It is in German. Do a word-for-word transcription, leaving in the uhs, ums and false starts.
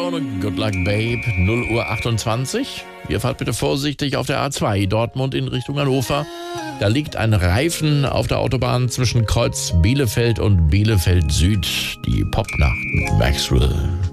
Stone, Good Luck Babe, null Uhr achtundzwanzig. Ihr fahrt bitte vorsichtig auf der A zwei, Dortmund in Richtung Hannover. Da liegt ein Reifen auf der Autobahn zwischen Kreuz Bielefeld und Bielefeld Süd. Die Popnacht mit Maxwell.